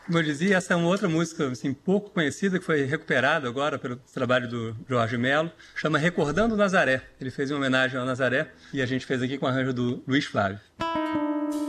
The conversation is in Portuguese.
Como eu dizia, essa é uma outra música assim, pouco conhecida, que foi recuperada agora pelo trabalho do Jorge Melo, chama Recordando Nazaré. Ele fez uma homenagem ao Nazaré e a gente fez aqui com o arranjo do Luiz Flávio.